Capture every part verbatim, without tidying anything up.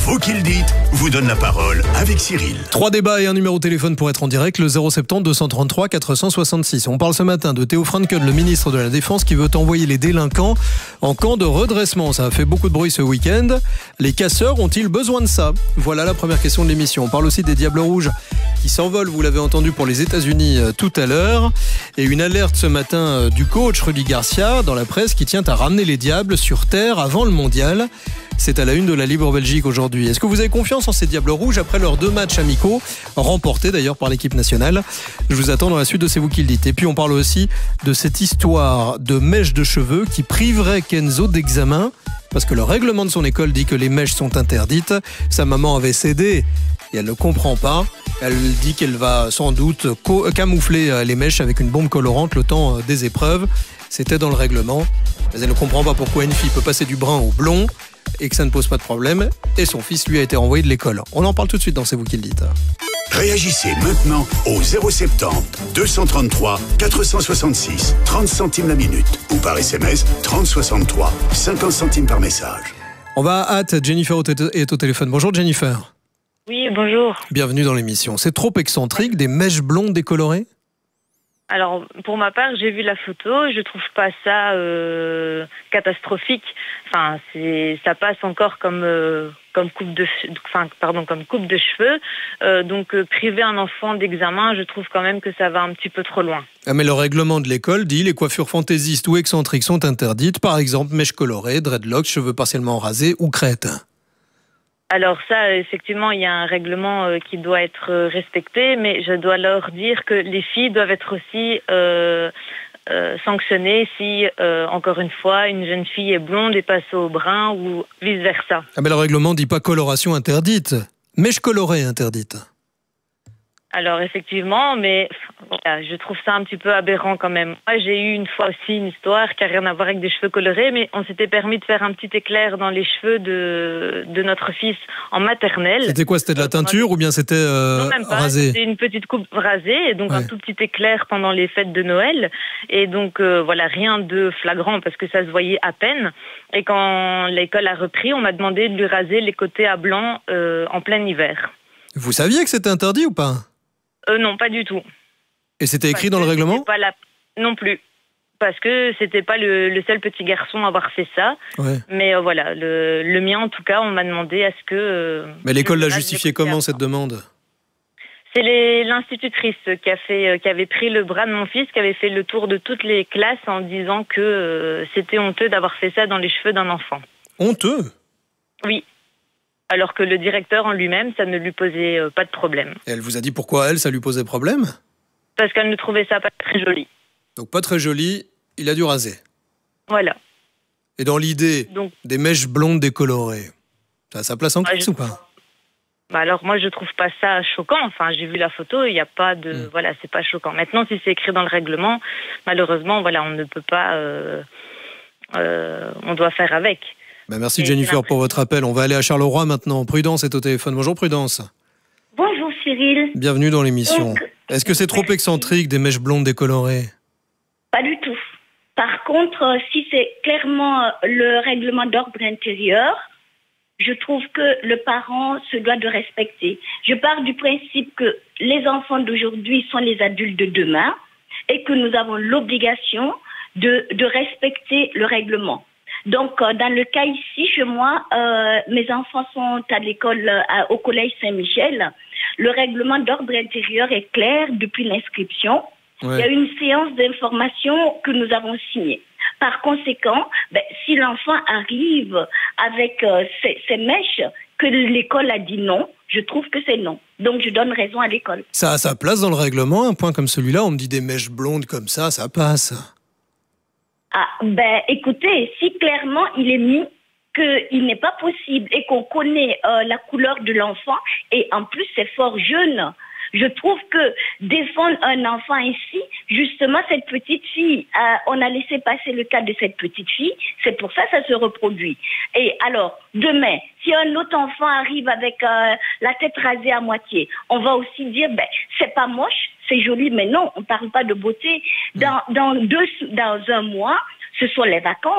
Vous qui le dites vous donne la parole avec Cyril. Trois débats et un numéro de téléphone pour être en direct, le zéro sept zéro deux cent trente-trois quatre cent soixante-six. On parle ce matin de Théo Franken, le ministre de la Défense, qui veut envoyer les délinquants en camp de redressement. Ça a fait beaucoup de bruit ce week-end. Les casseurs ont-ils besoin de ça? Voilà la première question de l'émission. On parle aussi des Diables Rouges qui s'envolent, vous l'avez entendu, pour les États-Unis tout à l'heure. Et une alerte ce matin du coach Rudy Garcia dans la presse qui tient à ramener les Diables sur terre avant le mondial. C'est à la une de la Libre Belgique aujourd'hui. Est-ce que vous avez confiance en ces Diables Rouges après leurs deux matchs amicaux, remportés d'ailleurs par l'équipe nationale? Je vous attends dans la suite de C'est vous qui le dites. Et puis on parle aussi de cette histoire de mèches de cheveux qui priverait Kenzo d'examen parce que le règlement de son école dit que les mèches sont interdites. Sa maman avait cédé et elle ne comprend pas. Elle dit qu'elle va sans doute camoufler les mèches avec une bombe colorante le temps des épreuves. C'était dans le règlement. Mais elle ne comprend pas pourquoi une fille peut passer du brun au blond et que ça ne pose pas de problème. Et son fils, lui, a été renvoyé de l'école. On en parle tout de suite dans C'est vous qui le dites. Réagissez maintenant au zéro sept zéro deux cent trente-trois quatre cent soixante-six, trente centimes la minute. Ou par S M S trente soixante-trois, cinquante centimes par message. On va à hâte. Jennifer est au téléphone. Bonjour Jennifer. Oui, bonjour. Bienvenue dans l'émission. C'est trop excentrique, des mèches blondes décolorées? Alors, pour ma part, j'ai vu la photo, je trouve pas ça euh, catastrophique. Enfin, c'est, ça passe encore comme euh, comme coupe de, enfin, pardon, comme coupe de cheveux. Euh, donc, euh, priver un enfant d'examen, je trouve quand même que ça va un petit peu trop loin. Ah, mais le règlement de l'école dit les coiffures fantaisistes ou excentriques sont interdites. Par exemple, mèches colorées, dreadlocks, cheveux partiellement rasés ou crêtes. Alors ça, effectivement, il y a un règlement euh, qui doit être euh, respecté, mais je dois leur dire que les filles doivent être aussi euh, euh, sanctionnées si, euh, encore une fois, une jeune fille est blonde et passe au brun ou vice-versa. Ah mais le règlement dit pas coloration interdite, mèches colorées interdites. Alors effectivement, mais voilà, je trouve ça un petit peu aberrant quand même. Moi, j'ai eu une fois aussi une histoire qui n'a rien à voir avec des cheveux colorés, mais on s'était permis de faire un petit éclair dans les cheveux de, de notre fils en maternelle. C'était quoi? C'était de la teinture ou bien c'était euh, non, même pas. rasé? C'était une petite coupe rasée, et donc ouais. un tout petit éclair pendant les fêtes de Noël. Et donc euh, voilà, rien de flagrant parce que ça se voyait à peine. Et quand l'école a repris, on m'a demandé de lui raser les côtés à blanc euh, en plein hiver. Vous saviez que c'était interdit ou pas? Euh, non, pas du tout. Et c'était écrit parce dans le règlement? pas la... Non plus. Parce que c'était pas le, le seul petit garçon à avoir fait ça. Ouais. Mais euh, voilà, le, le mien en tout cas, on m'a demandé à ce que... Euh, Mais l'école l'a justifié comment cette demande? C'est les, l'institutrice qui, a fait, qui avait pris le bras de mon fils, qui avait fait le tour de toutes les classes en disant que euh, c'était honteux d'avoir fait ça dans les cheveux d'un enfant. Honteux? Oui. Alors que le directeur en lui-même, ça ne lui posait euh, pas de problème. Et elle vous a dit pourquoi elle, ça lui posait problème? Parce qu'elle ne trouvait ça pas très joli. Donc pas très joli, il a dû raser. Voilà. Et dans l'idée Donc, des mèches blondes décolorées, ça a sa place en bah, classe ou pas? Bah alors moi je trouve pas ça choquant. Enfin j'ai vu la photo, il n'y a pas de mmh. voilà, c'est pas choquant. Maintenant si c'est écrit dans le règlement, malheureusement voilà, on ne peut pas, euh, euh, on doit faire avec. Ben merci Mais Jennifer pour votre appel. On va aller à Charleroi maintenant. Prudence est au téléphone. Bonjour Prudence. Bonjour Cyril. Bienvenue dans l'émission. Donc, est-ce que c'est trop merci. excentrique des mèches blondes décolorées? Pas du tout. Par contre, si c'est clairement le règlement d'ordre intérieur, je trouve que le parent se doit de respecter. Je pars du principe que les enfants d'aujourd'hui sont les adultes de demain et que nous avons l'obligation de, de respecter le règlement. Donc, euh, dans le cas ici, chez moi, euh, mes enfants sont à l'école, euh, au collège Saint-Michel. Le règlement d'ordre intérieur est clair depuis l'inscription. Ouais. Il y a une séance d'information que nous avons signée. Par conséquent, ben, si l'enfant arrive avec euh, ces, ces mèches, que l'école a dit non, je trouve que c'est non. Donc, je donne raison à l'école. Ça a sa place dans le règlement, un point comme celui-là? On me dit des mèches blondes comme ça, ça passe. Ah, ben, écoutez, si clairement il est mis qu'il n'est pas possible et qu'on connaît euh, la couleur de l'enfant, et en plus c'est fort jeune, je trouve que défendre un enfant ainsi, justement cette petite fille, euh, on a laissé passer le cas de cette petite fille, c'est pour ça que ça se reproduit. Et alors, demain, si un autre enfant arrive avec euh, la tête rasée à moitié, on va aussi dire, ben, c'est pas moche, c'est joli, mais non, on ne parle pas de beauté. Dans, dans, deux, dans un mois, ce sont les vacances.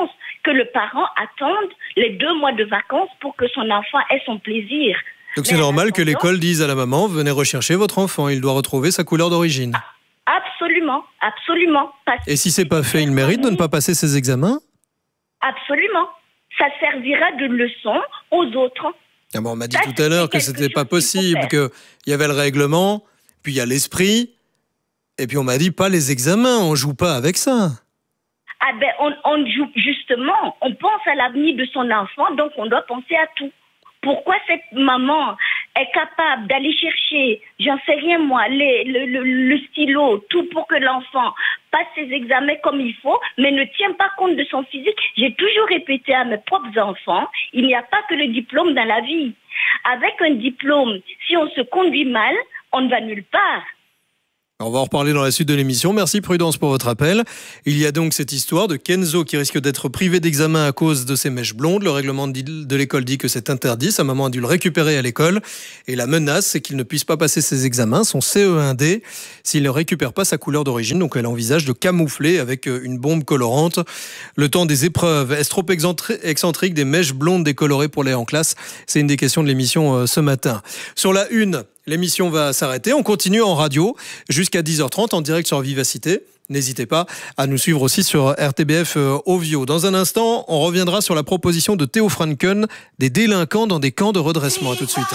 que le parent attende les deux mois de vacances pour que son enfant ait son plaisir. Donc c'est Mais normal que attendant, l'école dise à la maman, venez rechercher votre enfant, il doit retrouver sa couleur d'origine. Absolument, absolument. Parce Et si c'est pas fait, il mérite de ne pas passer ses examens? Absolument. Ça servira de leçon aux autres. Ah bon, on m'a dit Ça, tout à l'heure c'est que quelque c'était pas chose qu'il faut possible, faire. qu'il y avait le règlement, puis il y a l'esprit, et puis on m'a dit pas les examens, on joue pas avec ça. Ah ben, on, on joue justement, on pense à l'avenir de son enfant, donc on doit penser à tout. Pourquoi cette maman est capable d'aller chercher, j'en sais rien moi, les, le, le, le stylo, tout pour que l'enfant passe ses examens comme il faut, mais ne tient pas compte de son physique? J'ai toujours répété à mes propres enfants, il n'y a pas que le diplôme dans la vie. Avec un diplôme, si on se conduit mal, on ne va nulle part. On va en reparler dans la suite de l'émission. Merci Prudence pour votre appel. Il y a donc cette histoire de Kenzo qui risque d'être privé d'examen à cause de ses mèches blondes. Le règlement de l'école dit que c'est interdit. Sa maman a dû le récupérer à l'école. Et la menace, c'est qu'il ne puisse pas passer ses examens, son C E un D, s'il ne récupère pas sa couleur d'origine. Donc elle envisage de camoufler avec une bombe colorante le temps des épreuves. Est-ce trop excentrique des mèches blondes décolorées pour aller en classe? C'est une des questions de l'émission ce matin. Sur la une, l'émission va s'arrêter. On continue en radio jusqu'à dix heures trente en direct sur Vivacité. N'hésitez pas à nous suivre aussi sur R T B F Ovio. Dans un instant, on reviendra sur la proposition de Theo Franken des délinquants dans des camps de redressement. À tout de suite.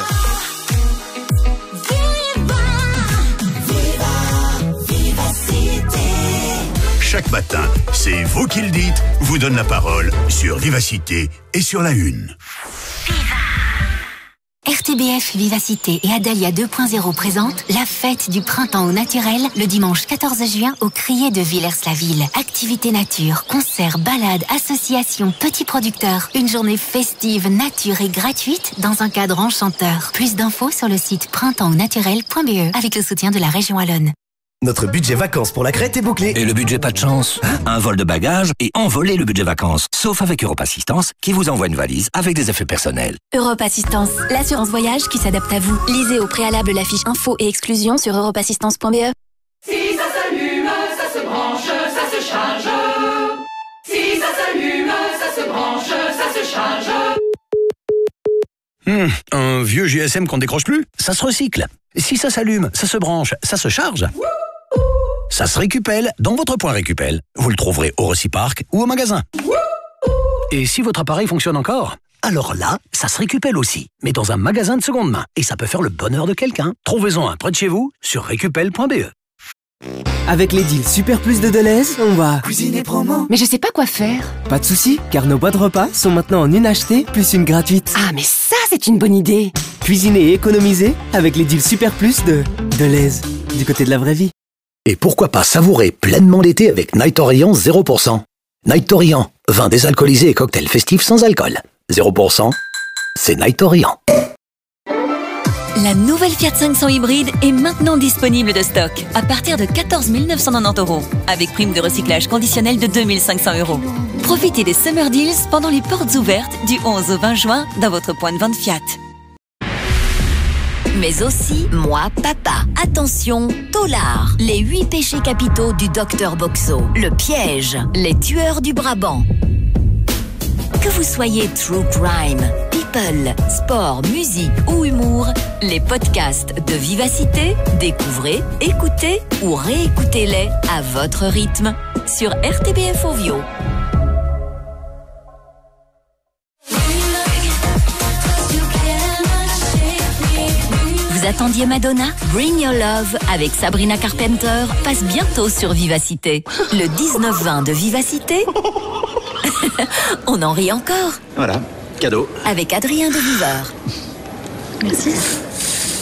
Chaque matin, c'est vous qui le dites, vous donne la parole sur Vivacité et sur la une. R T B F Vivacité et Adalia deux point zéro présentent la fête du printemps au naturel le dimanche quatorze juin au Crier de Villers-la-Ville. Activités nature, concerts, balades, associations, petits producteurs. Une journée festive, nature et gratuite dans un cadre enchanteur. Plus d'infos sur le site printemps au naturel point b e avec le soutien de la région Wallonne. Notre budget vacances pour la Crète est bouclé. Et le budget pas de chance? Un vol de bagages et envoler le budget vacances. Sauf avec Europe Assistance qui vous envoie une valise avec des effets personnels. Europe Assistance, l'assurance voyage qui s'adapte à vous. Lisez au préalable la fiche info et exclusion sur europe assistance point b e. Si ça s'allume, ça se branche, ça se charge. Si ça s'allume, ça se branche, ça se charge. Hum, un vieux G S M qu'on décroche plus? Ça se recycle. Si ça s'allume, ça se branche, ça se charge. Ça se récupère dans votre point Récupel. Vous le trouverez au Reciparc ou au magasin. Et si votre appareil fonctionne encore, alors là, ça se récupère aussi, mais dans un magasin de seconde main. Et ça peut faire le bonheur de quelqu'un. Trouvez-en un près de chez vous sur récupel point b e. Avec les deals Super Plus de Deleuze, on va cuisiner promo. Mais je sais pas quoi faire. Pas de soucis, car nos boîtes repas sont maintenant en une achetée plus une gratuite. Ah, mais ça, c'est une bonne idée. Cuisiner et économiser avec les deals Super Plus de Deleuze, du côté de la vraie vie. Et pourquoi pas savourer pleinement l'été avec Night Orient zéro pour cent. Night Orient, vin désalcoolisé et cocktail festif sans alcool. zéro pour cent, c'est Night Orient. La nouvelle Fiat cinq cents hybride est maintenant disponible de stock à partir de quatorze mille neuf cent quatre-vingt-dix euros avec prime de recyclage conditionnelle de deux mille cinq cents euros. Profitez des Summer Deals pendant les portes ouvertes du onze au vingt juin dans votre point de vente Fiat. Mais aussi Moi Papa. Attention, Tolard. Les huit péchés capitaux du docteur Boxo. Le piège. Les tueurs du Brabant. Que vous soyez true crime, people, sport, musique ou humour, les podcasts de Vivacité, découvrez, écoutez ou réécoutez-les à votre rythme sur R T B F Ovio. Vous attendiez Madonna? Bring Your Love avec Sabrina Carpenter passe bientôt sur Vivacité. Le dix-neuf vingt de Vivacité. On en rit encore. Voilà, cadeau. Avec Adrien de Viveur. Merci.